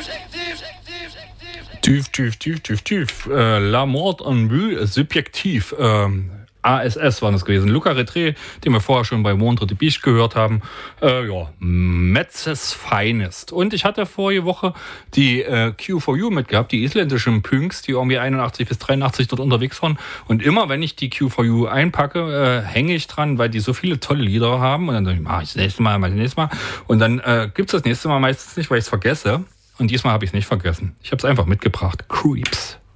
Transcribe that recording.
Tief. La Mort en Vue, subjektiv. ASS waren es gewesen. Luca Retré, den wir vorher schon bei Montre de Biche gehört haben. Metzes Finest. Und ich hatte vorige Woche die Q4U mitgehabt, die isländischen Punks, die irgendwie 81 bis 83 dort unterwegs waren. Und immer, wenn ich die Q4U einpacke, hänge ich dran, weil die so viele tolle Lieder haben. Und dann sage ich, mach ich das nächste Mal. Und dann gibt es das nächste Mal meistens nicht, weil ich es vergesse. Und diesmal habe ich es nicht vergessen. Ich habe es einfach mitgebracht. Creeps.